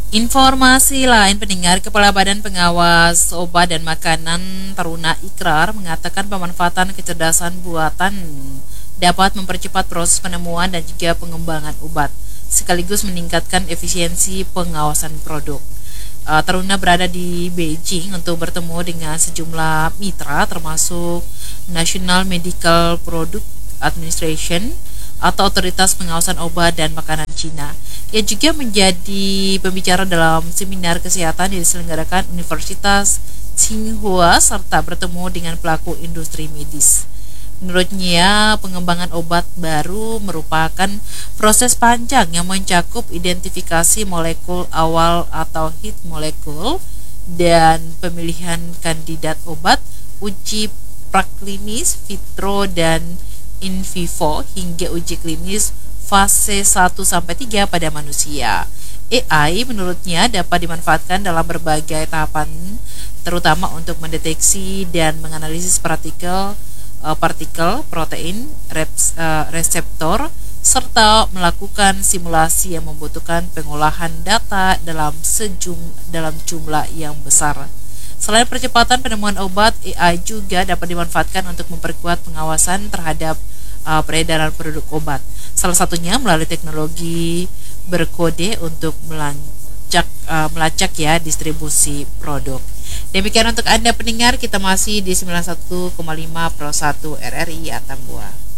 Informasi lain pendengar, Kepala Badan Pengawas Obat dan Makanan Taruna Ikrar mengatakan pemanfaatan kecerdasan buatan dapat mempercepat proses penemuan dan juga pengembangan obat, sekaligus meningkatkan efisiensi pengawasan produk. Taruna berada di Beijing untuk bertemu dengan sejumlah mitra termasuk National Medical Product Administration atau Otoritas Pengawasan Obat dan Makanan Cina. Ia juga menjadi pembicara dalam seminar kesehatan yang diselenggarakan Universitas Tsinghua serta bertemu dengan pelaku industri medis. Menurutnya, pengembangan obat baru merupakan proses panjang yang mencakup identifikasi molekul awal atau hit molekul dan pemilihan kandidat obat, uji praklinis, vitro dan in vivo hingga uji klinis fase 1-3 pada manusia. AI menurutnya dapat dimanfaatkan dalam berbagai tahapan, terutama untuk mendeteksi dan menganalisis partikel protein reseptor serta melakukan simulasi yang membutuhkan pengolahan data dalam jumlah yang besar. Selain percepatan penemuan obat, AI juga dapat dimanfaatkan untuk memperkuat pengawasan terhadap peredaran produk obat. Salah satunya melalui teknologi berkode untuk melacak ya distribusi produk. Demikian untuk Anda pendengar, kita masih di 91,5 Pro 1 RRI Atambua.